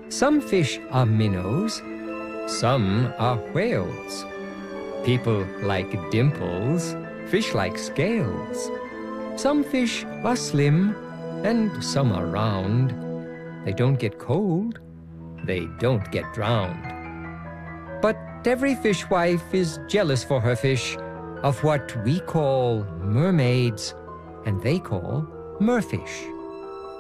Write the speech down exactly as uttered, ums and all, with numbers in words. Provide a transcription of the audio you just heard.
Some fish are minnows, some are whales. People like dimples, fish like scales. Some fish are slim, and some are round. They don't get cold, they don't get drowned. But every fishwife is jealous for her fish of what we call mermaids, and they call merfish.